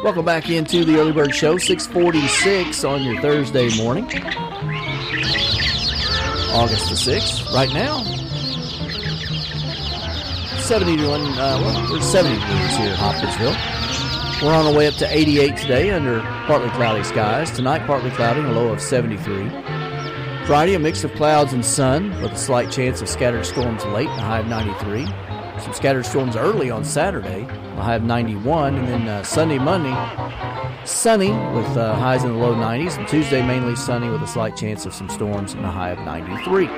Welcome back into the Early Bird Show, 6:46 on your Thursday morning, August the 6th. Right now, 70 degrees here in Hopkinsville. We're on our way up to 88 today under partly cloudy skies. Tonight, partly cloudy, a low of 73. Friday, a mix of clouds and sun with a slight chance of scattered storms late, a high of 93. Some scattered storms early on Saturday, a high of 91. And then Sunday, Monday, sunny with highs in the low 90s. And Tuesday, mainly sunny with a slight chance of some storms and a high of 93.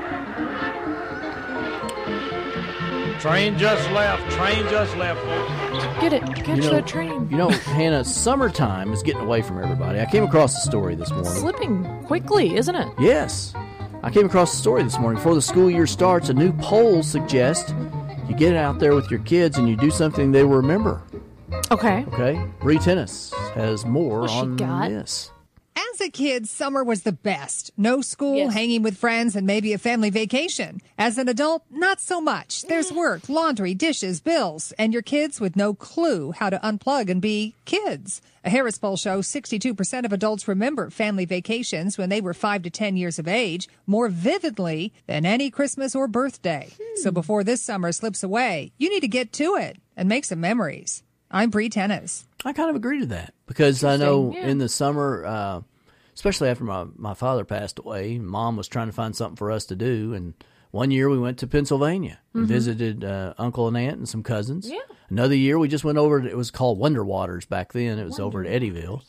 Train just left, folks. Get it. Catch that train. You know, Hannah, summertime is getting away from everybody. I came across a story this morning. Slipping quickly, isn't it? Yes. I came across a story this morning. Before the school year starts, a new poll suggests you get out there with your kids and you do something they will remember. Okay. Okay? Bree Tennis has more on this. As a kid, summer was the best. No school, hanging with friends, and maybe a family vacation. As an adult, not so much. There's work, laundry, dishes, bills, and your kids with no clue how to unplug and be kids. A Harris poll shows 62% of adults remember family vacations when they were 5 to 10 years of age more vividly than any Christmas or birthday. So before this summer slips away, you need to get to it and make some memories. I'm Bree Tennis. I kind of agree to that because I know in the summer, especially after my father passed away, Mom was trying to find something for us to do. And one year we went to Pennsylvania and visited Uncle and Aunt and some cousins. Yeah. Another year we just went over, it was called Wonder Waters back then. It was over at Eddyville.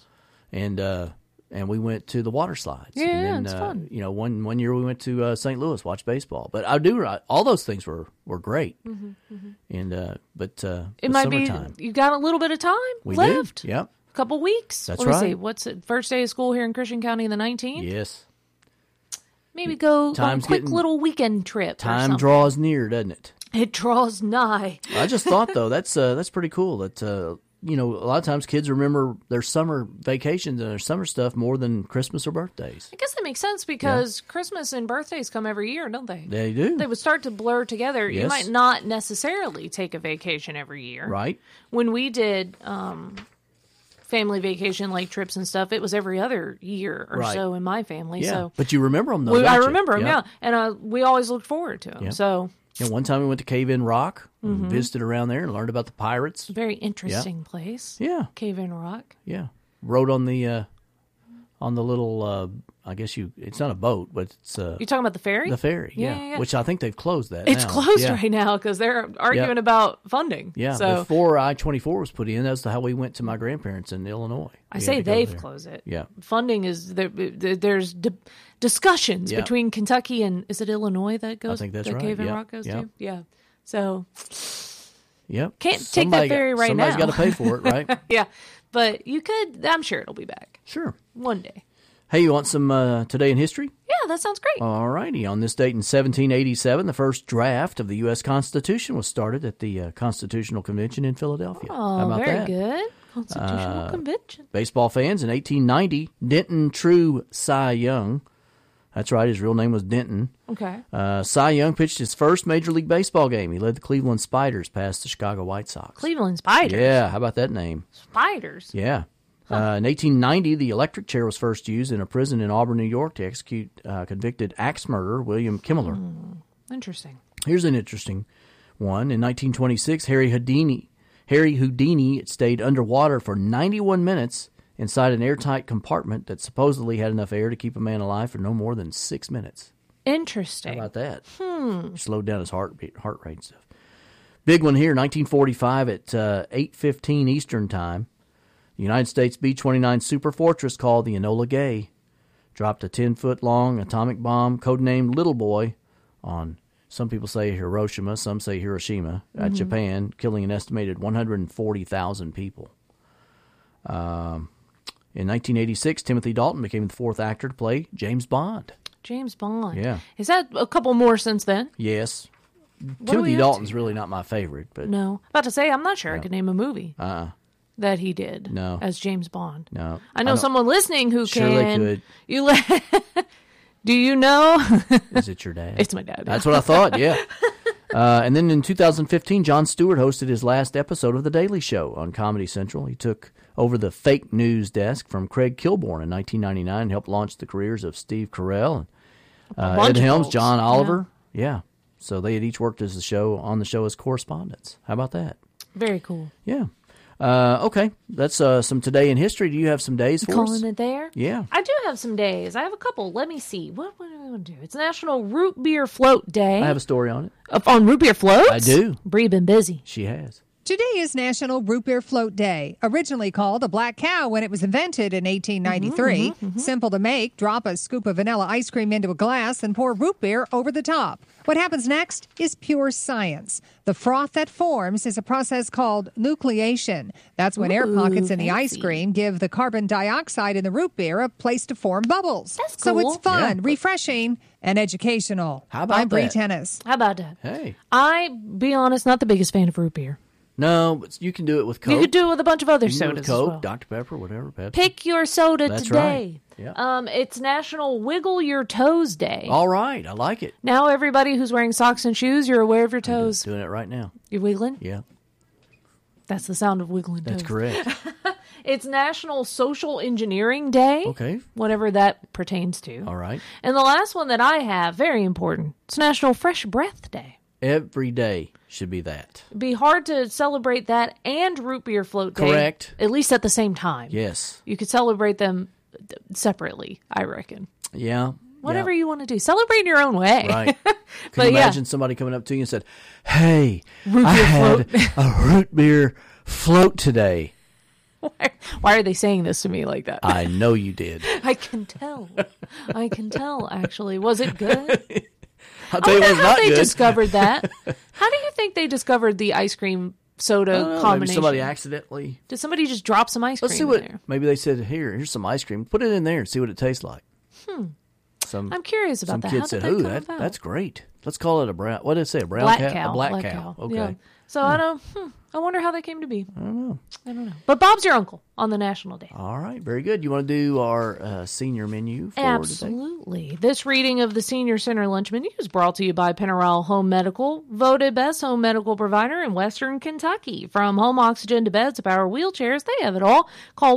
And we went to the water slides. Yeah, and then, it's fun. You know, one year we went to St. Louis, watch baseball. But all those things were great. And but it might summertime, be you got a little bit of time we left. Do. Yep. A couple weeks. That's Let me right. see. What's it? First day of school here in Christian County, the 19th. Yes. Maybe go on a quick getting- little weekend trip. Time draws near, doesn't it? It draws nigh. I just thought though that's pretty cool that you know, a lot of times kids remember their summer vacations and their summer stuff more than Christmas or birthdays. I guess that makes sense because Christmas and birthdays come every year, don't they? They do. They would start to blur together. Yes. You might not necessarily take a vacation every year. Right. When we did family vacation, like trips and stuff, it was every other year or so in my family. Yeah. So, but you remember them, though, don't I you? remember them, Yeah. And we always looked forward to them. Yeah. So, Yeah, one time we went to Cave in Rock, and visited around there, and learned about the pirates. very interesting place. Yeah, Cave in Rock. yeah. Rode on the little. I guess it's not a boat, but it's You're talking about the ferry? the ferry. Yeah. Which I think they've closed that. It's now. closed Yeah. right now because they're arguing about funding. Yeah, So before I-24 was put in, that's how we went to my grandparents in Illinois. I We say had to go they've there. closed it. Yeah. Funding is there. There's discussions Yeah. between Kentucky and is it Illinois that goes? I think that's that right. Cave in Yeah. Rock goes Yeah. to. Yeah. So Yep. Can't take that ferry right Somebody's now. got to pay for it, right? yeah, but you could. I'm sure it'll be back Sure. one day. Hey, you want some Today in History? Yeah, that sounds great. All righty. On this date in 1787, the first draft of the U.S. Constitution was started at the Constitutional Convention in Philadelphia. Oh, How about very that? good. Constitutional Convention. Baseball fans, in 1890, Denton True Cy Young. That's right, his real name was Denton. Okay. Cy Young pitched his first Major League Baseball game. He led the Cleveland Spiders past the Chicago White Sox. Cleveland Spiders. Yeah, how about that name? Spiders. Yeah. In 1890, the electric chair was first used in a prison in Auburn, New York, to execute convicted axe murderer William Kimmler. Interesting. Here's an interesting one. In 1926, Harry Houdini stayed underwater for 91 minutes inside an airtight compartment that supposedly had enough air to keep a man alive for no more than 6 minutes. Interesting. How about that? Slowed down his heart rate and stuff. Big one here, 1945 at 8:15 Eastern Time. The United States B-29 superfortress called the Enola Gay dropped a 10-foot-long atomic bomb codenamed Little Boy on, some people say Hiroshima, some say Hiroshima, at Japan, killing an estimated 140,000 people. In 1986, Timothy Dalton became the fourth actor to play James Bond. James Bond. Yeah. Is that a couple more since then? Yes. What are we Timothy up Dalton's to? really not my favorite, but No. About to say, I'm not sure I could name a movie that he did No. as James Bond. no. I know someone listening who Sure can. they could. Do you know? Is it your dad? It's my dad. That's what I thought, yeah. And then in 2015, Jon Stewart hosted his last episode of The Daily Show on Comedy Central. He took over the fake news desk from Craig Kilborn in 1999 and helped launch the careers of Steve Carell and Ed Helms, John Oliver. Yeah. So they had each worked as on the show as correspondents. How about that? Very cool. Yeah. Okay. That's some Today in History. Do you have some days for us? Calling it there? Yeah. I do have some days. I have a couple. Let me see. What do I want to do? It's National Root Beer Float Day. I have a story on it. On root beer floats? I do. Bree been busy. She has. Today is National Root Beer Float Day, originally called a black cow when it was invented in 1893. Simple to make, drop a scoop of vanilla ice cream into a glass and pour root beer over the top. What happens next is pure science. The froth that forms is a process called nucleation. That's when air pockets in the ice cream give the carbon dioxide in the root beer a place to form bubbles. That's So cool. it's fun, refreshing, and educational. How about I'm Bree that? Tennis. How about that? Hey. Be honest, not the biggest fan of root beer. No, but you can do it with Coke. You could do it with a bunch of other You can do it sodas with Coke, as well. Dr. Pepper, whatever. Pepsi. Pick your soda That's today. right. Yeah. It's National Wiggle Your Toes Day. All right. I like it. Now everybody who's wearing socks and shoes, you're aware of your toes. Doing it right now. You're wiggling? Yeah. That's the sound of wiggling toes. That's correct. It's National Social Engineering Day. Okay. Whatever that pertains to. All right. And the last one that I have, very important, it's National Fresh Breath Day. Every day should be that. It'd be hard to celebrate that and Root Beer Float Day. Correct. At least at the same time. Yes. You could celebrate them separately, I reckon. Yeah. Whatever you want to do. Celebrate in your own way. Right. Can But you yeah. imagine somebody coming up to you and said, "Hey, Root I beer had float." a root beer float today." Why are they saying this to me like that? I know you did. I can tell. I can tell, actually. Was it good? I'll tell you I what's wonder how not they good. discovered that. How do you think they discovered the ice cream soda Maybe combination? somebody accidentally. Did somebody just drop some ice Let's see cream what. in there? Maybe they said, "Here's some ice cream. Put it in there and see what it tastes like." I'm curious about Some that. kid How said, did that "Ooh, come about? that's great. Let's call it a brown. What did it say? A brown Black cow? cow. A black cow. Okay. Yeah. So I don't. I wonder how they came to be. I don't know. But Bob's your uncle on the National Day. All right. Very good. You want to do our senior menu for today? Absolutely. This reading of the Senior Center Lunch Menu is brought to you by Penarol Home Medical, voted best home medical provider in Western Kentucky. From home oxygen to beds to power wheelchairs, they have it all. Call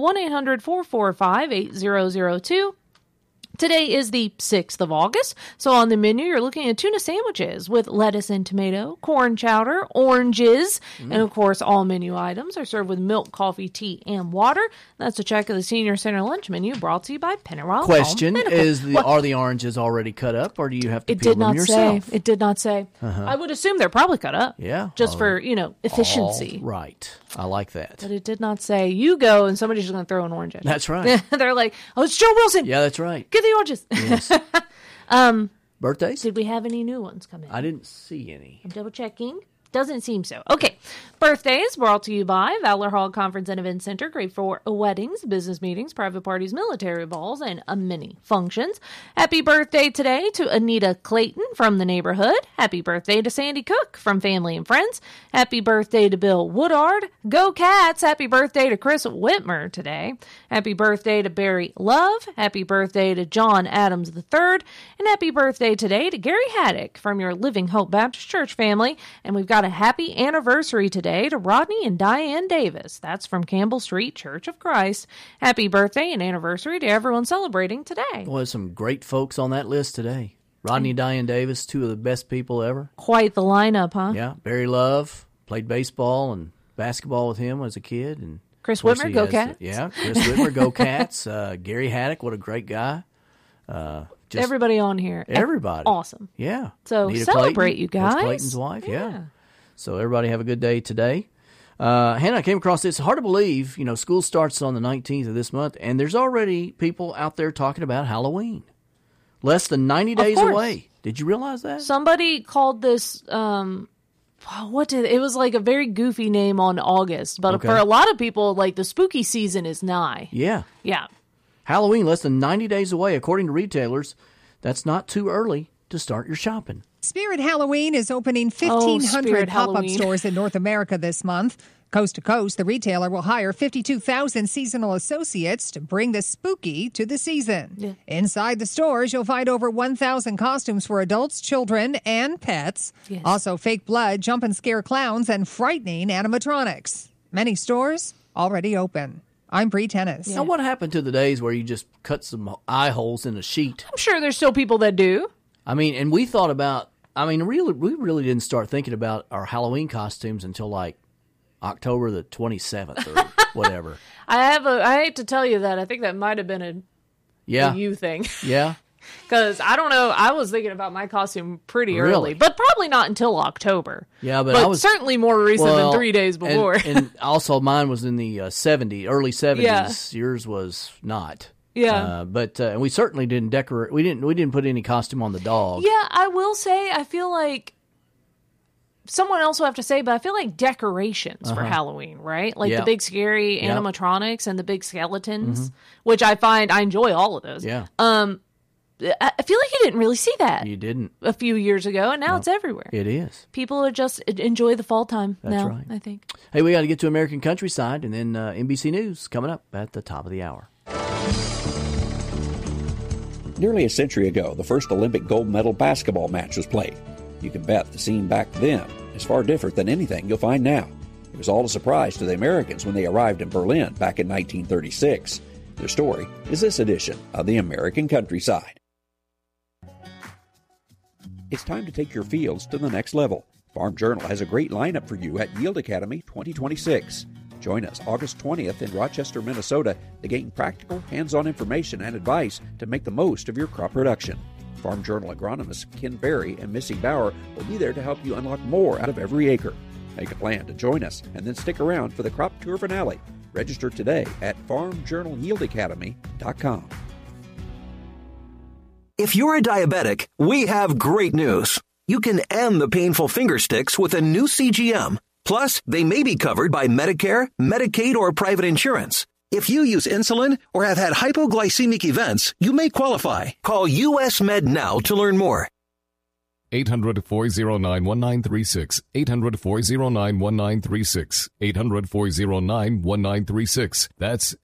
1-800-445-8002. Today is the 6th of August, so on the menu you're looking at tuna sandwiches with lettuce and tomato, corn chowder, oranges, and of course all menu items are served with milk, coffee, tea, and water. That's a check of the Senior Center Lunch Menu brought to you by Penarol Question Home Medical. are the oranges already cut up, or do you have to It peel did them not yourself? say. It did not say. I would assume they're probably cut up. Yeah. Just for, efficiency. All right. I like that. But it did not say, you go and somebody's just going to throw an orange at you. That's right. They're like, oh, it's Joe Wilson. Yeah, that's right. Get the oranges. Yes. Birthdays? Did we have any new ones come in? I didn't see any. I'm double checking. Doesn't seem so. Okay. Birthdays brought to you by Valor Hall Conference and Event Center. Great for weddings, business meetings, private parties, military balls, and many functions. Happy birthday today to Anita Clayton from the neighborhood. Happy birthday to Sandy Cook from family and friends. Happy birthday to Bill Woodard. Go Cats. Happy birthday to Chris Whitmer today. Happy birthday to Barry Love. Happy birthday to John Adams III. And happy birthday today to Gary Haddock from your Living Hope Baptist Church family. And we've got a happy anniversary today to Rodney and Diane Davis. That's from Campbell Street Church of Christ. Happy birthday and anniversary to everyone celebrating today. Well, there's some great folks on that list today. Rodney and Diane Davis, two of the best people ever. Quite the lineup, huh? Yeah. Barry Love, played baseball and basketball with him as a kid. And Chris of course Whitmer, he go has Cats. Yeah, Chris Whitmer, go Cats. Gary Haddock, what a great guy. Just Everybody on here. everybody. Awesome. Yeah. So Nita celebrate, Clayton, you Coach guys. Clayton's wife, yeah. Yeah. So everybody have a good day today. Hannah, I came across this. Hard to believe, school starts on the 19th of this month, and there's already people out there talking about Halloween. Less than 90 days course. away. Did you realize that? Somebody called this, it was like a very goofy name on August, but Okay. for a lot of people, like the spooky season is nigh. Yeah. Yeah. Halloween less than 90 days away. According to retailers, that's not too early to start your shopping. Spirit Halloween is opening 1,500 pop-up stores in North America this month. Coast to coast, the retailer will hire 52,000 seasonal associates to bring the spooky to the season. Yeah. Inside the stores, you'll find over 1,000 costumes for adults, children, and pets. Yes. Also, fake blood, jump and scare clowns, and frightening animatronics. Many stores already open. I'm Bree Tennis. Yeah. Now, what happened to the days where you just cut some eye holes in a sheet? I'm sure there's still people that do. I mean, and we thought about, we really didn't start thinking about our Halloween costumes until like October the 27th or whatever. I hate to tell you that. I think that might have been a you thing. Yeah. Because I don't know. I was thinking about my costume pretty early, but probably not until October. Yeah, but I was certainly more recent than 3 days before. And also mine was in the early 70s. Yeah. Yours was not. Yeah. And we certainly didn't decorate. We didn't put any costume on the dog. Yeah, I will say I feel like someone else will have to say, but I feel like decorations for Halloween, right? Like the big scary animatronics and the big skeletons, which I find I enjoy all of those. Yeah. I feel like you didn't really see that. You didn't. A few years ago, and now it's everywhere. It is. People just enjoy the fall time now, right. I think. Hey, we got to get to American Countryside, and then NBC News coming up at the top of the hour. Nearly a century ago, the first Olympic gold medal basketball match was played. You can bet the scene back then is far different than anything you'll find now. It was all a surprise to the Americans when they arrived in Berlin back in 1936. Their story is this edition of the American Countryside. It's time to take your fields to the next level. Farm Journal has a great lineup for you at Yield Academy 2026. Join us August 20th in Rochester, Minnesota to gain practical, hands-on information and advice to make the most of your crop production. Farm Journal agronomists Ken Berry and Missy Bauer will be there to help you unlock more out of every acre. Make a plan to join us and then stick around for the crop tour finale. Register today at farmjournalyieldacademy.com. If you're a diabetic, we have great news. You can end the painful finger sticks with a new CGM. Plus, they may be covered by Medicare, Medicaid, or private insurance. If you use insulin or have had hypoglycemic events, you may qualify. Call US Med now to learn more. 800-409-1936. 800-409-1936. 800-409-1936. That's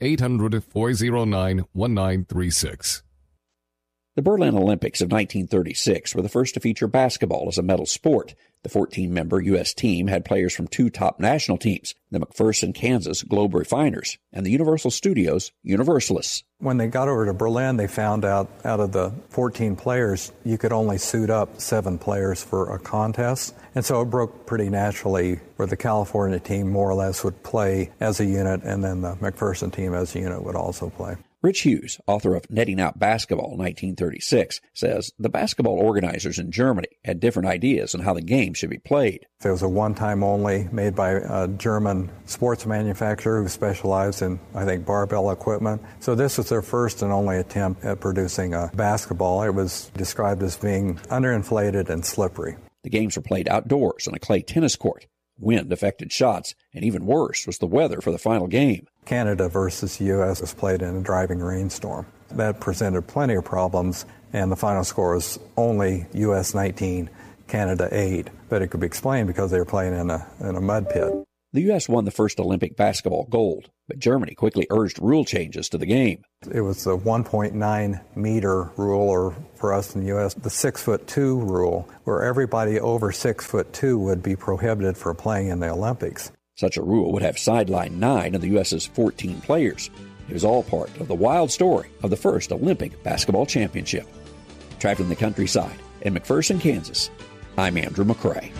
800-409-1936. The Berlin Olympics of 1936 were the first to feature basketball as a medal sport. The 14-member U.S. team had players from two top national teams, the McPherson, Kansas Globe Refiners and the Universal Studios Universalists. When they got over to Berlin, they found out of the 14 players, you could only suit up 7 players for a contest. And so it broke pretty naturally where the California team more or less would play as a unit, and then the McPherson team as a unit would also play. Rich Hughes, author of Netting Out Basketball 1936, says the basketball organizers in Germany had different ideas on how the game should be played. It was a one-time only made by a German sports manufacturer who specialized in, I think, barbell equipment. So this was their first and only attempt at producing a basketball. It was described as being underinflated and slippery. The games were played outdoors on a clay tennis court. Wind affected shots, and even worse was the weather for the final game. Canada versus the U.S. was played in a driving rainstorm. That presented plenty of problems, and the final score was only U.S. 19, Canada 8. But it could be explained because they were playing in a mud pit. The U.S. won the first Olympic basketball gold, but Germany quickly urged rule changes to the game. It was the 1.9-meter rule, or for us in the U.S., the 6'2" rule, where everybody over 6'2" would be prohibited from playing in the Olympics. Such a rule would have sidelined 9 of the U.S.'s 14 players. It was all part of the wild story of the first Olympic basketball championship. Traveling the countryside in McPherson, Kansas, I'm Andrew McCrae.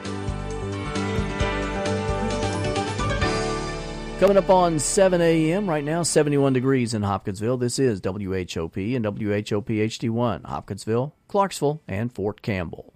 Coming up on 7 a.m. right now, 71 degrees in Hopkinsville. This is WHOP and WHOP HD1, Hopkinsville, Clarksville, and Fort Campbell.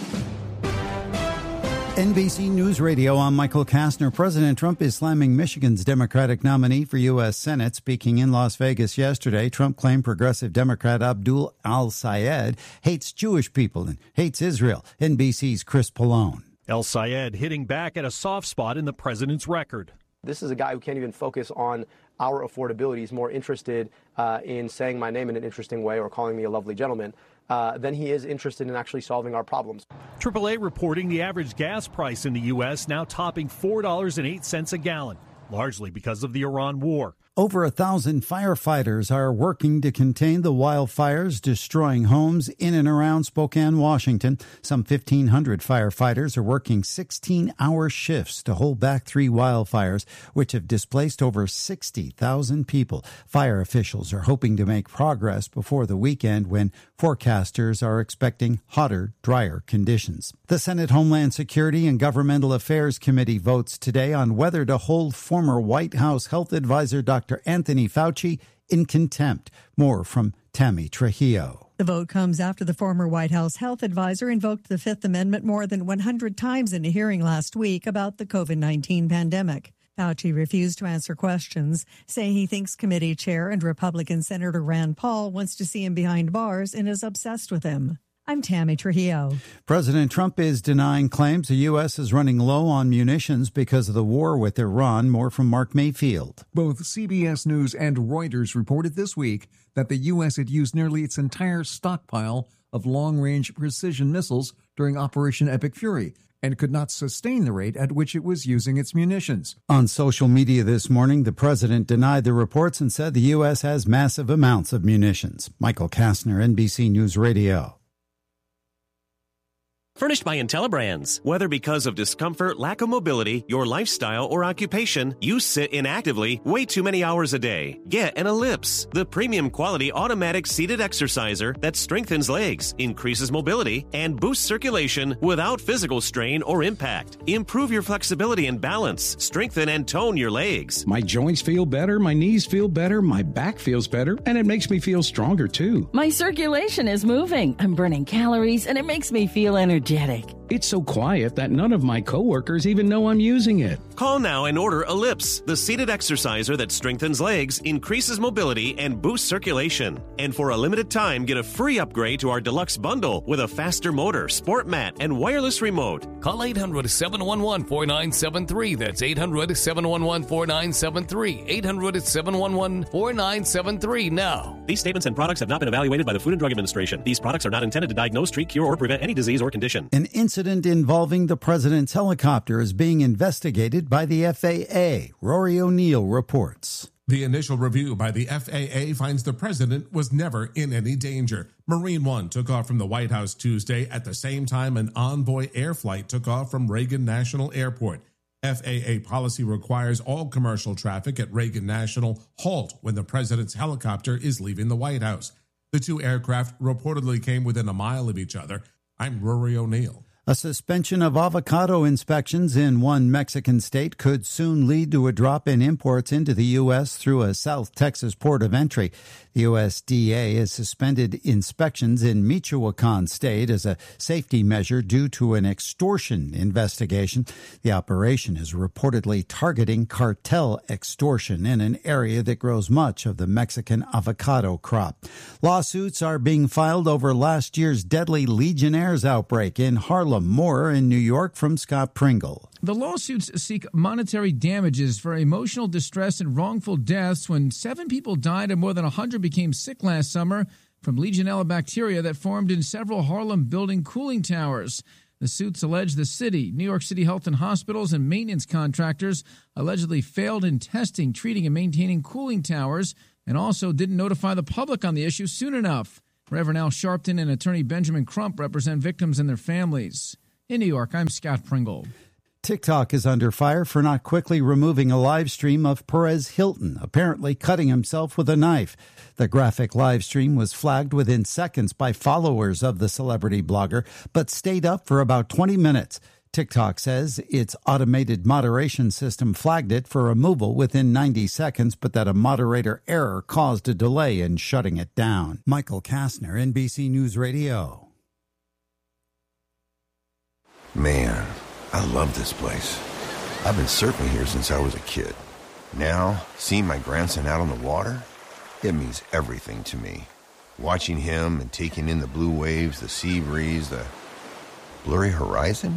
NBC News Radio, I'm Michael Kastner. President Trump is slamming Michigan's Democratic nominee for U.S. Senate. Speaking in Las Vegas yesterday, Trump claimed progressive Democrat Abdul al-Sayed hates Jewish people and hates Israel. NBC's Chris Pallone. El-Sayed hitting back at a soft spot in the president's record. This is a guy who can't even focus on our affordability. He's more interested in saying my name in an interesting way or calling me a lovely gentleman. then he is interested in actually solving our problems. AAA reporting the average gas price in the U.S. now topping $4.08 a gallon, largely because of the Iran war. Over 1,000 firefighters are working to contain the wildfires destroying homes in and around Spokane, Washington. Some 1,500 firefighters are working 16-hour shifts to hold back 3 wildfires, which have displaced over 60,000 people. Fire officials are hoping to make progress before the weekend when forecasters are expecting hotter, drier conditions. The Senate Homeland Security and Governmental Affairs Committee votes today on whether to hold former White House Health Advisor Dr. Anthony Fauci in contempt. More from Tammy Trujillo. The vote comes after the former White House health advisor invoked the Fifth Amendment more than 100 times in a hearing last week about the COVID-19 pandemic. Fauci refused to answer questions, saying he thinks committee chair and Republican Senator Rand Paul wants to see him behind bars and is obsessed with him. I'm Tammy Trujillo. President Trump is denying claims the U.S. is running low on munitions because of the war with Iran. More from Mark Mayfield. Both CBS News and Reuters reported this week that the U.S. had used nearly its entire stockpile of long-range precision missiles during Operation Epic Fury and could not sustain the rate at which it was using its munitions. On social media this morning, the president denied the reports and said the U.S. has massive amounts of munitions. Michael Kastner, NBC News Radio. Furnished by IntelliBrands. Whether because of discomfort, lack of mobility, your lifestyle, or occupation, you sit inactively way too many hours a day. Get an Ellipse, the premium quality automatic seated exerciser that strengthens legs, increases mobility, and boosts circulation without physical strain or impact. Improve your flexibility and balance. Strengthen and tone your legs. My joints feel better, my knees feel better, my back feels better, and it makes me feel stronger too. My circulation is moving. I'm burning calories, and it makes me feel energetic. It's so quiet that none of my coworkers even know I'm using it. Call now and order Ellipse, the seated exerciser that strengthens legs, increases mobility, and boosts circulation. And for a limited time, get a free upgrade to our deluxe bundle with a faster motor, sport mat, and wireless remote. Call 800-711-4973. That's 800-711-4973. 800-711-4973 now. These statements and products have not been evaluated by the Food and Drug Administration. These products are not intended to diagnose, treat, cure, or prevent any disease or condition. An incident involving the president's helicopter is being investigated by the FAA. Rory O'Neill reports. The initial review by the FAA finds the president was never in any danger. Marine One took off from the White House Tuesday at the same time an Envoy air flight took off from Reagan National Airport. FAA policy requires all commercial traffic at Reagan National halt when the president's helicopter is leaving the White House. The two aircraft reportedly came within a mile of each other. I'm Rory O'Neill. A suspension of avocado inspections in one Mexican state could soon lead to a drop in imports into the U.S. through a South Texas port of entry. The USDA has suspended inspections in Michoacan state as a safety measure due to an extortion investigation. The operation is reportedly targeting cartel extortion in an area that grows much of the Mexican avocado crop. Lawsuits are being filed over last year's deadly Legionnaires outbreak in Harlem. More in New York from Scott Pringle. The lawsuits seek monetary damages for emotional distress and wrongful deaths when 7 people died and more than 100 became sick last summer from Legionella bacteria that formed in several Harlem building cooling towers. The suits allege the city, New York City Health and Hospitals, and maintenance contractors allegedly failed in testing, treating, and maintaining cooling towers and also didn't notify the public on the issue soon enough. Reverend Al Sharpton and attorney Benjamin Crump represent victims and their families. In New York, I'm Scott Pringle. TikTok is under fire for not quickly removing a live stream of Perez Hilton apparently cutting himself with a knife. The graphic live stream was flagged within seconds by followers of the celebrity blogger, but stayed up for about 20 minutes. TikTok says its automated moderation system flagged it for removal within 90 seconds, but that a moderator error caused a delay in shutting it down. Michael Kastner, NBC News Radio. Man, I love this place. I've been surfing here since I was a kid. Now, seeing my grandson out on the water, it means everything to me. Watching him and taking in the blue waves, the sea breeze, the blurry horizon.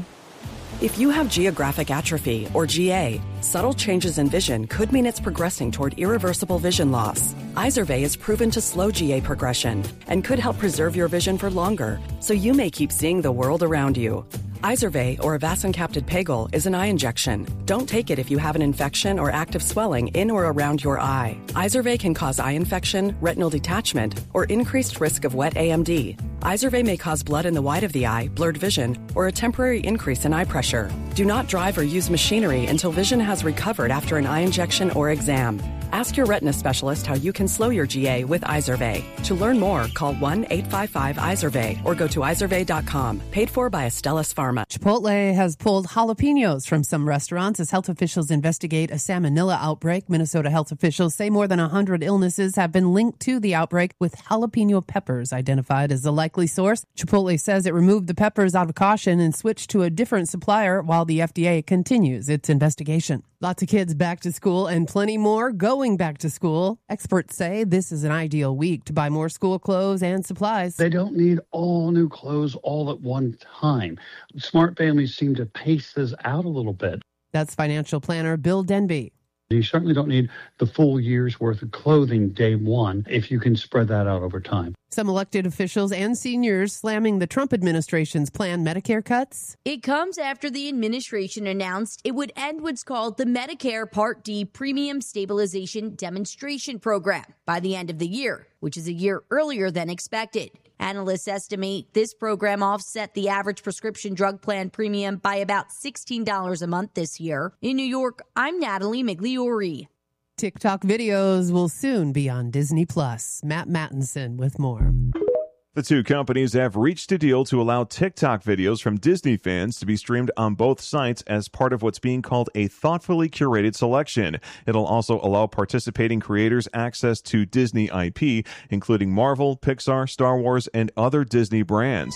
If you have geographic atrophy, or GA, subtle changes in vision could mean it's progressing toward irreversible vision loss. Izervay is proven to slow GA progression and could help preserve your vision for longer, so you may keep seeing the world around you. Izervay, or avacincaptad pegol, is an eye injection. Don't take it if you have an infection or active swelling in or around your eye. Izervay can cause eye infection, retinal detachment, or increased risk of wet AMD. Izervay may cause blood in the white of the eye, blurred vision, or a temporary increase in eye pressure. Do not drive or use machinery until vision has recovered after an eye injection or exam. Ask your retina specialist how you can slow your GA with Izervay. To learn more, call 1-855-IZERVAY or go to izervay.com. Paid for by Astellas Pharma. Chipotle has pulled jalapenos from some restaurants as health officials investigate a salmonella outbreak. Minnesota health officials say more than 100 illnesses have been linked to the outbreak, with jalapeno peppers identified as the likely source. Chipotle says it removed the peppers out of caution and switched to a different supplier while the FDA continues its investigation. Lots of kids back to school and plenty more going back to school. Experts say this is an ideal week to buy more school clothes and supplies. They don't need all new clothes all at one time. Smart families seem to pace this out a little bit. That's financial planner Bill Denby. You certainly don't need the full year's worth of clothing day one if you can spread that out over time. Some elected officials and seniors slamming the Trump administration's planned Medicare cuts. It comes after the administration announced it would end what's called the Medicare Part D Premium Stabilization Demonstration Program by the end of the year, which is a year earlier than expected. Analysts estimate this program offset the average prescription drug plan premium by about $16 a month this year. In New York, I'm Natalie Migliori. TikTok videos will soon be on Disney+. Matt Mattinson with more. The two companies have reached a deal to allow TikTok videos from Disney fans to be streamed on both sites as part of what's being called a thoughtfully curated selection. It'll also allow participating creators access to Disney IP, including Marvel, Pixar, Star Wars, and other Disney brands.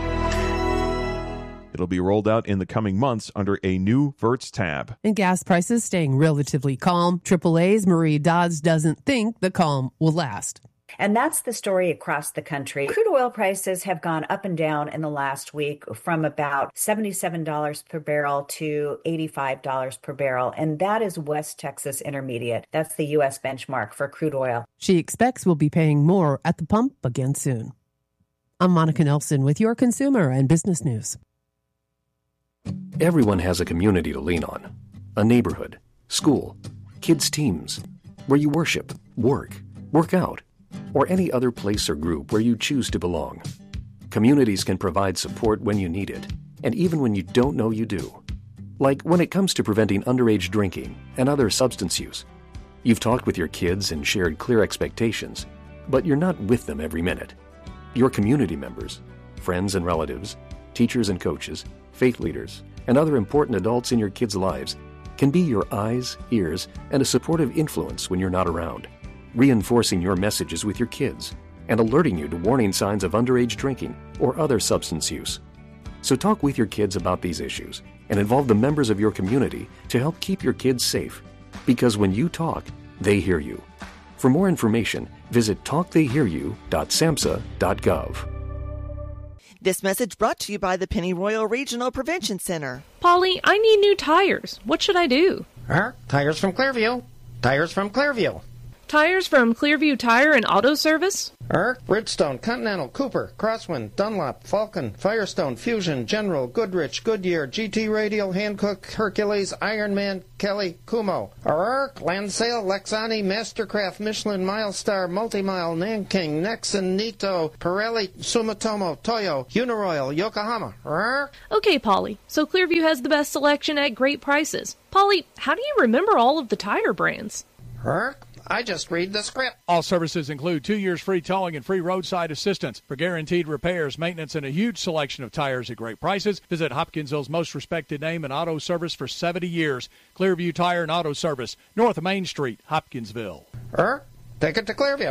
It'll be rolled out in the coming months under a new Verts tab. And gas prices staying relatively calm. AAA's Marie Dodds doesn't think the calm will last. And that's the story across the country. Crude oil prices have gone up and down in the last week from about $77 per barrel to $85 per barrel. And that is West Texas Intermediate. That's the U.S. benchmark for crude oil. She expects we'll be paying more at the pump again soon. I'm Monica Nelson with your consumer and business news. Everyone has a community to lean on. A neighborhood, school, kids' teams, where you worship, work out, or any other place or group where you choose to belong. Communities can provide support when you need it, and even when you don't know you do. Like when it comes to preventing underage drinking and other substance use. You've talked with your kids and shared clear expectations, but you're not with them every minute. Your community members, friends and relatives, teachers and coaches, faith leaders, and other important adults in your kids' lives can be your eyes, ears, and a supportive influence when you're not around, reinforcing your messages with your kids and alerting you to warning signs of underage drinking or other substance use. So talk with your kids about these issues and involve the members of your community to help keep your kids safe. Because when you talk, they hear you. For more information, visit talktheyhearyou.samhsa.gov. This message brought to you by the Pennyroyal Regional Prevention Center. Polly, I need new tires. What should I do? Tires from Clearview. Tires from Clearview. Tires from Clearview Tire and Auto Service? Bridgestone, Continental, Cooper, Crosswind, Dunlop, Falcon, Firestone, Fusion, General, Goodrich, Goodyear, GT Radial, Hankook, Hercules, Ironman, Kelly, Kumho. Lansale, Lexani, Mastercraft, Michelin, Milestar, Multimile, Nanking, Nexon, Nito, Pirelli, Sumitomo, Toyo, Uniroyal, Yokohama. Okay, Polly. So Clearview has the best selection at great prices. Polly, how do you remember all of the tire brands? I just read the script. All services include 2 years free towing and free roadside assistance. For guaranteed repairs, maintenance, and a huge selection of tires at great prices, visit Hopkinsville's most respected name in auto service for 70 years. Clearview Tire and Auto Service, north of Main Street, Hopkinsville. Take it to Clearview.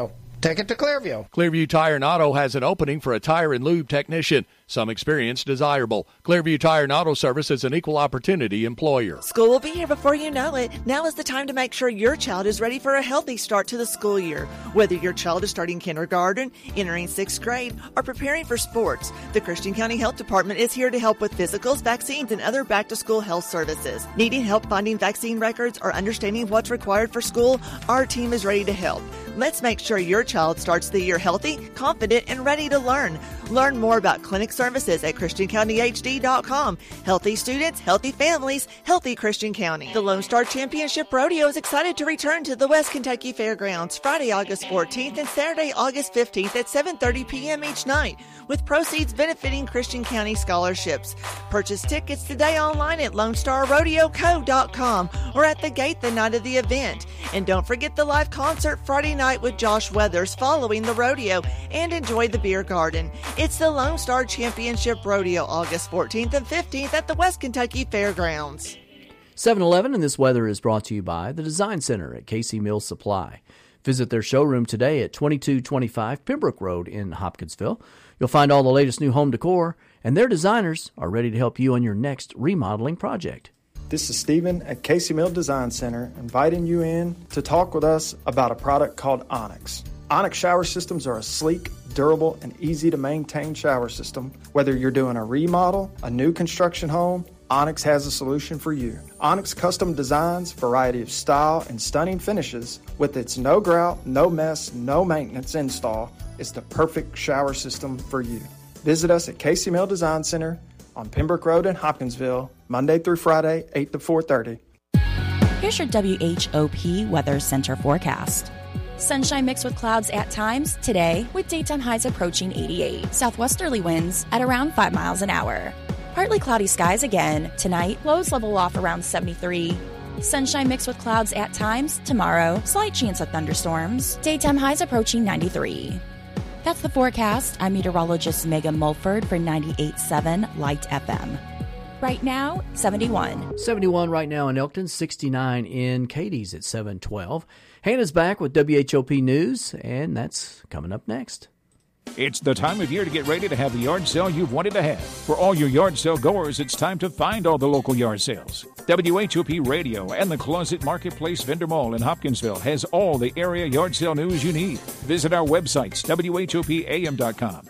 Take it to Clearview. Clearview Tire and Auto has an opening for a tire and lube technician. Some experience desirable. Clearview Tire and Auto Service is an equal opportunity employer. School will be here before you know it. Now is the time to make sure your child is ready for a healthy start to the school year. Whether your child is starting kindergarten, entering 6th grade, or preparing for sports, the Christian County Health Department is here to help with physicals, vaccines, and other back-to-school health services. Needing help finding vaccine records or understanding what's required for school? Our team is ready to help. Let's make sure your child starts the year healthy, confident, and ready to learn. Learn more about clinic services at ChristianCountyHD.com. Healthy students, healthy families, healthy Christian County. The Lone Star Championship Rodeo is excited to return to the West Kentucky Fairgrounds Friday, August 14th and Saturday, August 15th at 7:30 p.m. each night, with proceeds benefiting Christian County scholarships. Purchase tickets today online at LoneStarRodeoCo.com or at the gate the night of the event. And don't forget the live concert Friday night with Josh Weathers following the rodeo, and enjoy the beer garden. It's the Lone Star Championship Rodeo, August 14th and 15th at the West Kentucky Fairgrounds. 7-Eleven, and this weather is brought to you by the Design Center at Casey Mills Supply. Visit their showroom today at 2225 Pembroke Road in Hopkinsville. You'll find all the latest new home decor, and their designers are ready to help you on your next remodeling project. This is Stephen at Casey Mill Design Center, inviting you in to talk with us about a product called Onyx. Onyx shower systems are a sleek, durable, and easy-to-maintain shower system. Whether you're doing a remodel, a new construction home, Onyx has a solution for you. Onyx custom designs, variety of style, and stunning finishes with its no grout, no mess, no maintenance install is the perfect shower system for you. Visit us at Casey Mill Design Center on Pembroke Road in Hopkinsville, Monday through Friday, 8 to 4:30. Here's your WHOP Weather Center forecast. Sunshine mixed with clouds at times today, with daytime highs approaching 88. Southwesterly winds at around 5 miles an hour. Partly cloudy skies again. Tonight, lows level off around 73. Sunshine mixed with clouds at times tomorrow. Slight chance of thunderstorms. Daytime highs approaching 93. That's the forecast. I'm meteorologist Megan Mulford for 98.7 Light FM. Right now, 71. 71 right now in Elkton, 69 in Katie's at 712. Hannah's back with WHOP News, and that's coming up next. It's the time of year to get ready to have the yard sale you've wanted to have. For all your yard sale goers, it's time to find all the local yard sales. WHOP Radio and the Closet Marketplace Vendor Mall in Hopkinsville has all the area yard sale news you need. Visit our websites, WHOPAM.com,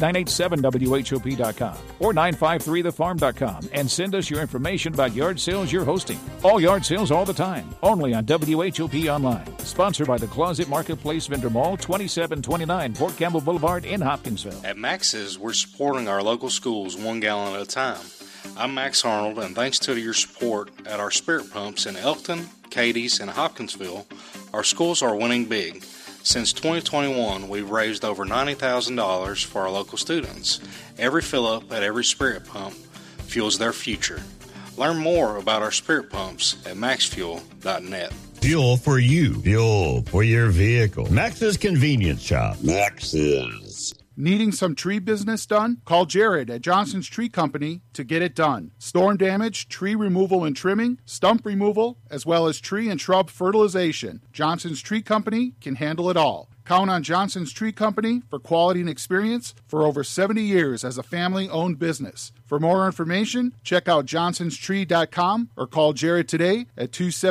Light987WHOP.com, or 953thefarm.com, and send us your information about yard sales you're hosting. All yard sales all the time, only on WHOP Online. Sponsored by the Closet Marketplace Vendor Mall, 2729 Port Campbell Boulevard in Hopkinsville. At Max's, we're supporting our local schools 1 gallon at a time. I'm Max Arnold, and thanks to your support at our spirit pumps in Elkton, Katie's, and Hopkinsville, our schools are winning big. Since 2021, we've raised over $90,000 for our local students. Every fill-up at every spirit pump fuels their future. Learn more about our spirit pumps at maxfuel.net. Fuel for you. Fuel for your vehicle. Max's Convenience Shop. Max's. Needing some tree business done? Call Jared at Johnson's Tree Company to get it done. Storm damage, tree removal and trimming, stump removal, as well as tree and shrub fertilization. Johnson's Tree Company can handle it all. Count on Johnson's Tree Company for quality and experience for over 70 years as a family-owned business. For more information, check out johnsonstree.com or call Jared today at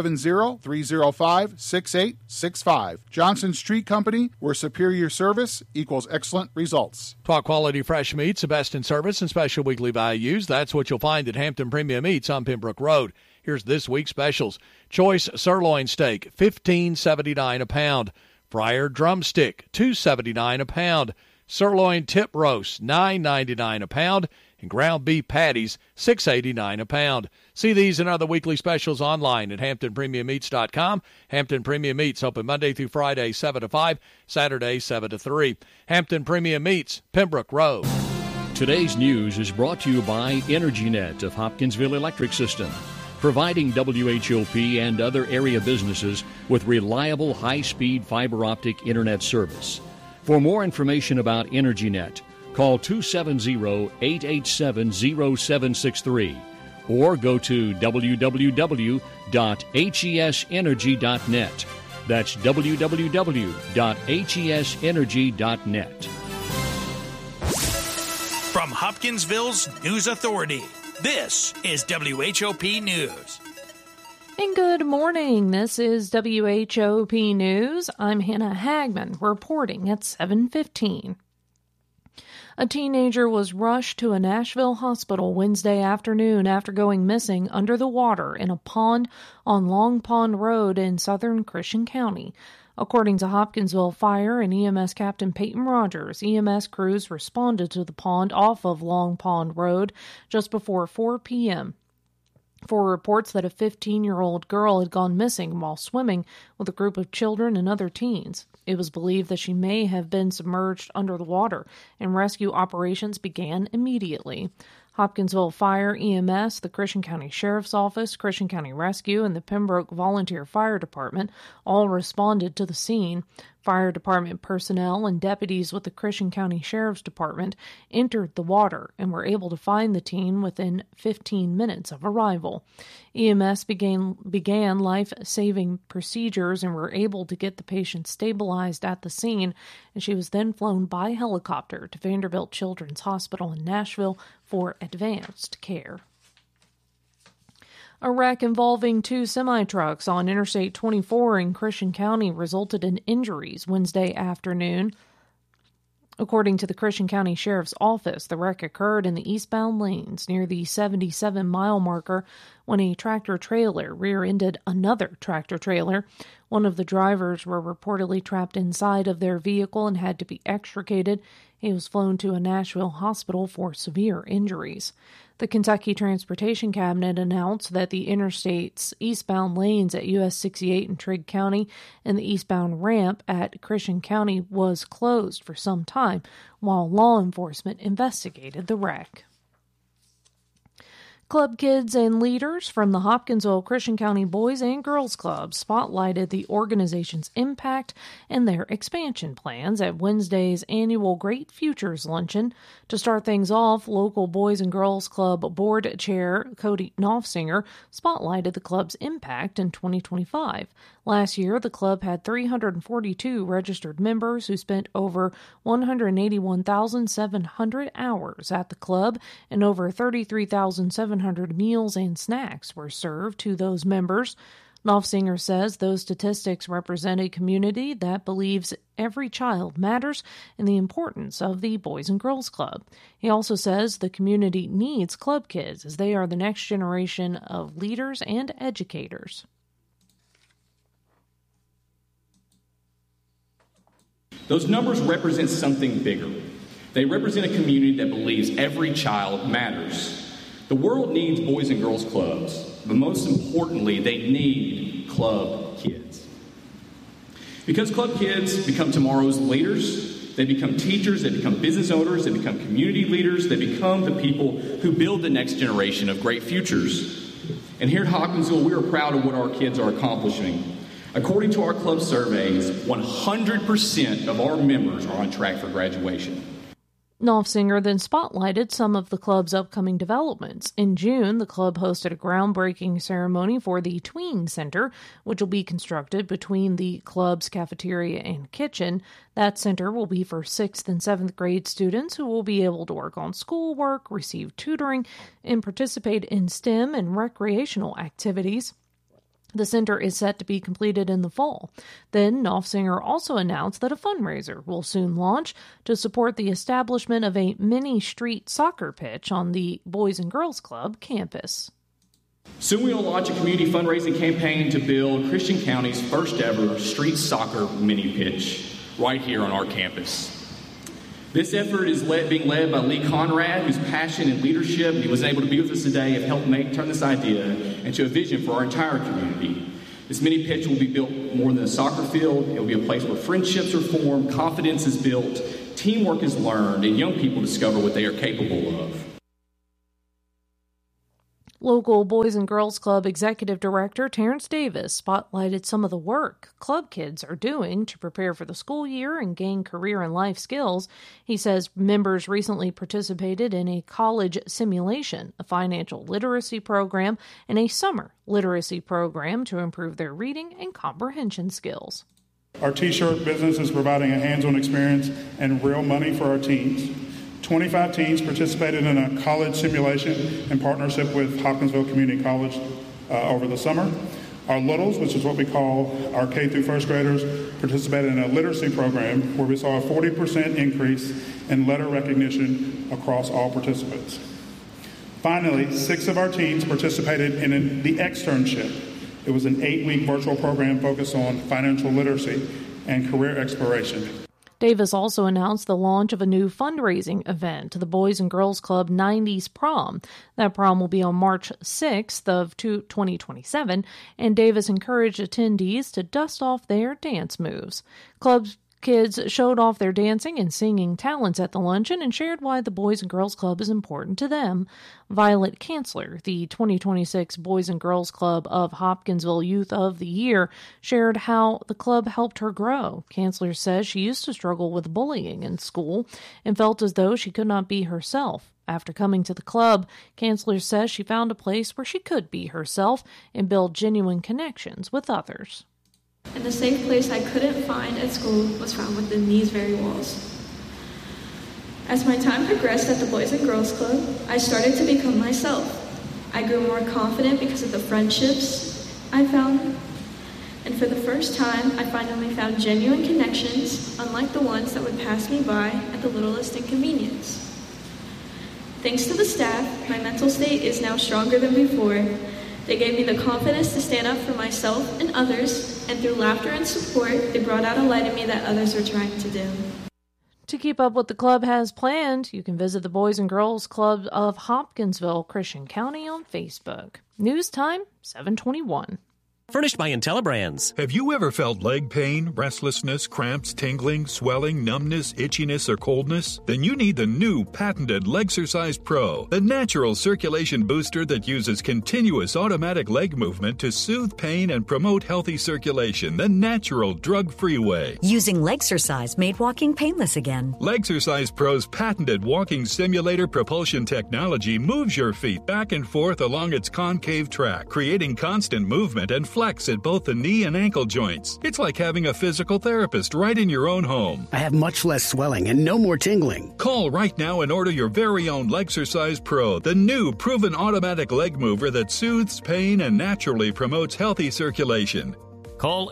270-305-6865. Johnson's Tree Company, where superior service equals excellent results. Talk quality fresh meats, the best in service, and special weekly values. That's what you'll find at Hampton Premium Meats on Pembroke Road. Here's this week's specials. Choice sirloin steak, $15.79 a pound. Fryer drumstick, $2.79 a pound. Sirloin tip roast, $9.99 a pound. And ground beef patties, $6.89 a pound. See these and other weekly specials online at HamptonPremiumMeats.com. Hampton Premium Meats, open Monday through Friday, 7 to 5, Saturday, 7 to 3. Hampton Premium Meats, Pembroke Road. Today's news is brought to you by EnergyNet of Hopkinsville Electric System, providing WHOP and other area businesses with reliable high-speed fiber optic internet service. For more information about EnergyNet, call 270-887-0763 or go to www.hesenergy.net. That's www.hesenergy.net. From Hopkinsville's News Authority, this is WHOP News. And good morning. This is WHOP News. I'm Hannah Hagman reporting at 7:15. A teenager was rushed to a Nashville hospital Wednesday afternoon after going missing under the water in a pond on Long Pond Road in southern Christian County. According to Hopkinsville Fire and EMS Captain Peyton Rogers, EMS crews responded to the pond off of Long Pond Road just before 4 p.m. for reports that a 15-year-old girl had gone missing while swimming with a group of children and other teens. It was believed that she may have been submerged under the water, and rescue operations began immediately. Hopkinsville Fire, EMS, the Christian County Sheriff's Office, Christian County Rescue, and the Pembroke Volunteer Fire Department all responded to the scene. Fire department personnel and deputies with the Christian County Sheriff's Department entered the water and were able to find the teen within 15 minutes of arrival. EMS began life-saving procedures and were able to get the patient stabilized at the scene, and she was then flown by helicopter to Vanderbilt Children's Hospital in Nashville for advanced care. A wreck involving two semi-trucks on Interstate 24 in Christian County resulted in injuries Wednesday afternoon. According to the Christian County Sheriff's Office, the wreck occurred in the eastbound lanes near the 77-mile marker when a tractor-trailer rear-ended another tractor-trailer. One of the drivers were reportedly trapped inside of their vehicle and had to be extricated. He was flown to a Nashville hospital for severe injuries. The Kentucky Transportation Cabinet announced that the interstate's eastbound lanes at US 68 in Trigg County and the eastbound ramp at Christian County was closed for some time while law enforcement investigated the wreck. Club kids and leaders from the Hopkinsville Christian County Boys and Girls Club spotlighted the organization's impact and their expansion plans at Wednesday's annual Great Futures Luncheon. To start things off, local Boys and Girls Club Board Chair Cody Knopfsinger spotlighted the club's impact in 2025. Last year, the club had 342 registered members who spent over 181,700 hours at the club, and over 33,700 meals and snacks were served to those members. Knopfsinger says those statistics represent a community that believes every child matters and the importance of the Boys and Girls Club. He also says the community needs club kids as they are the next generation of leaders and educators. Those numbers represent something bigger. They represent a community that believes every child matters. The world needs Boys and Girls Clubs, but most importantly, they need club kids. Because club kids become tomorrow's leaders, they become teachers, they become business owners, they become community leaders, they become the people who build the next generation of great futures. And here at Hopkinsville, we are proud of what our kids are accomplishing. According to our club surveys, 100% of our members are on track for graduation. Knopfsinger then spotlighted some of the club's upcoming developments. In June, the club hosted a groundbreaking ceremony for the Tween Center, which will be constructed between the club's cafeteria and kitchen. That center will be for 6th and 7th grade students who will be able to work on schoolwork, receive tutoring, and participate in STEM and recreational activities. The center is set to be completed in the fall. Then, Knopfsinger also announced that a fundraiser will soon launch to support the establishment of a mini street soccer pitch on the Boys and Girls Club campus. Soon we will launch a community fundraising campaign to build Christian County's first ever street soccer mini pitch right here on our campus. This effort is being led by Lee Conrad, whose passion and leadership, he was able to be with us today, have helped turn this idea into a vision for our entire community. This mini pitch will be built more than a soccer field. It will be a place where friendships are formed, confidence is built, teamwork is learned, and young people discover what they are capable of. Local Boys and Girls Club Executive Director Terrence Davis spotlighted some of the work club kids are doing to prepare for the school year and gain career and life skills. He says members recently participated in a college simulation, a financial literacy program, and a summer literacy program to improve their reading and comprehension skills. Our T-shirt business is providing a hands-on experience and real money for our teens. 25 teens participated in a college simulation in partnership with Hopkinsville Community College over the summer. Our littles, which is what we call our K through first graders, participated in a literacy program where we saw a 40% increase in letter recognition across all participants. Finally, 6 of our teens participated in the externship. It was an 8-week virtual program focused on financial literacy and career exploration. Davis also announced the launch of a new fundraising event, the Boys and Girls Club 90s Prom. That prom will be on March 6th of 2027, and Davis encouraged attendees to dust off their dance moves. Club kids showed off their dancing and singing talents at the luncheon and shared why the Boys and Girls Club is important to them. Violet Kanzler, the 2026 Boys and Girls Club of Hopkinsville Youth of the Year, shared how the club helped her grow. Kanzler says she used to struggle with bullying in school and felt as though she could not be herself. After coming to the club, Kanzler says she found a place where she could be herself and build genuine connections with others. And the safe place I couldn't find at school was found within these very walls. As my time progressed at the Boys and Girls Club, I started to become myself. I grew more confident because of the friendships I found. And for the first time, I finally found genuine connections, unlike the ones that would pass me by at the littlest inconvenience. Thanks to the staff, my mental state is now stronger than before. They gave me the confidence to stand up for myself and others, and through laughter and support, they brought out a light in me that others are trying to do. To keep up what the club has planned, you can visit the Boys and Girls Club of Hopkinsville, Christian County on Facebook. News time, 7:21. Furnished by IntelliBrands. Have you ever felt leg pain, restlessness, cramps, tingling, swelling, numbness, itchiness, or coldness? Then you need the new patented Legsercise Pro, the natural circulation booster that uses continuous automatic leg movement to soothe pain and promote healthy circulation the natural, drug-free way. Using Legsercise made walking painless again. Legsercise Pro's patented walking simulator propulsion technology moves your feet back and forth along its concave track, creating constant movement and flex at both the knee and ankle joints. It's like having a physical therapist right in your own home. I have much less swelling and no more tingling. Call right now and order your very own Legsercise Pro, the new proven automatic leg mover that soothes pain and naturally promotes healthy circulation. Call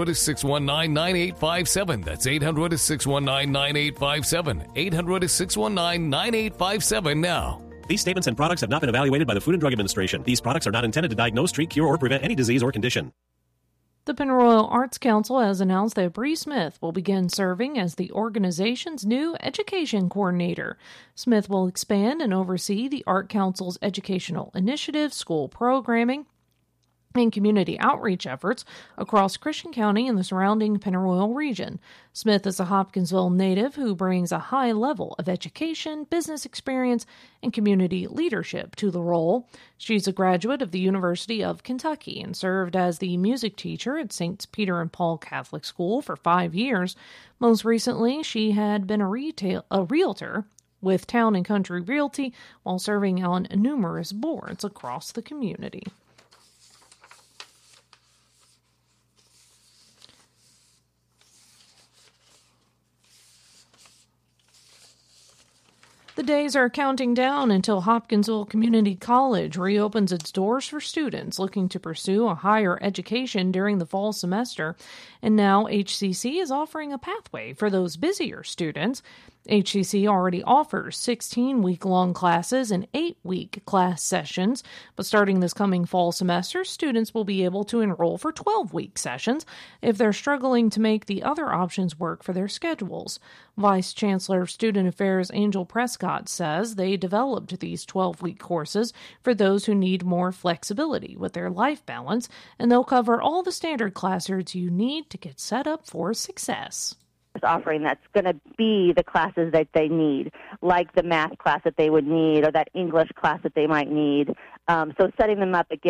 800-619-9857. That's 800-619-9857. 800-619-9857 now. These statements and products have not been evaluated by the Food and Drug Administration. These products are not intended to diagnose, treat, cure, or prevent any disease or condition. The Pennyroyal Arts Council has announced that Bree Smith will begin serving as the organization's new education coordinator. Smith will expand and oversee the Art Council's educational initiatives, school programming, and community outreach efforts across Christian County and the surrounding Pennyroyal region. Smith is a Hopkinsville native who brings a high level of education, business experience, and community leadership to the role. She's a graduate of the University of Kentucky and served as the music teacher at St. Peter and Paul Catholic School for 5 years. Most recently, she had been a realtor with Town and Country Realty while serving on numerous boards across the community. The days are counting down until Hopkinsville Community College reopens its doors for students looking to pursue a higher education during the fall semester. And now HCC is offering a pathway for those busier students. HCC already offers 16-week-long classes and 8-week class sessions, but starting this coming fall semester, students will be able to enroll for 12-week sessions if they're struggling to make the other options work for their schedules. Vice Chancellor of Student Affairs Angel Prescott says they developed these 12-week courses for those who need more flexibility with their life balance, and they'll cover all the standard classrooms you need to get set up for success. Offering that's going to be the classes that they need, like the math class that they would need or that English class that they might need. So setting them up again